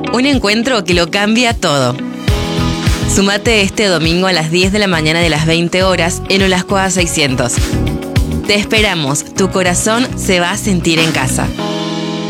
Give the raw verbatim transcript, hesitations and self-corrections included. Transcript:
Un encuentro que lo cambia todo. Sumate este domingo a las diez de la mañana de las veinte horas en Olascoaga seiscientos. Te esperamos, tu corazón se va a sentir en casa.